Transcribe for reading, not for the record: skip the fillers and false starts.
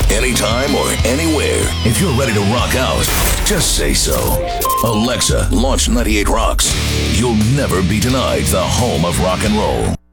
anytime or anywhere. If you're ready to rock out, just say so. Alexa, launch 98 Rocks. You'll never be denied the home of rock and roll.